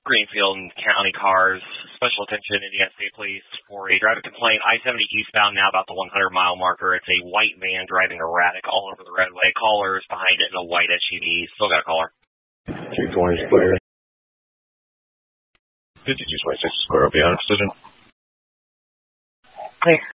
Greenfield and County cars. Special attention Indiana State Police for a driver complaint. I-70 eastbound now about the 100-mile marker. It's a white van driving erratic all over the roadway. Callers behind it in a white SUV. Still got a caller. 320 is clear. 5226 square, will be on precision. Clear.